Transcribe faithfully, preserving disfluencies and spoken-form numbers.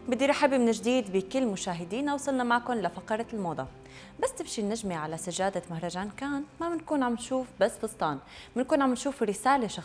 بدي رحب من جديد بكل مشاهدينا. وصلنا معكم لفقرة الموضة. بس تمشي النجمة على سجادة مهرجان كان ما بنكون عم نشوف بس فستان، بنكون عم نشوف رسالة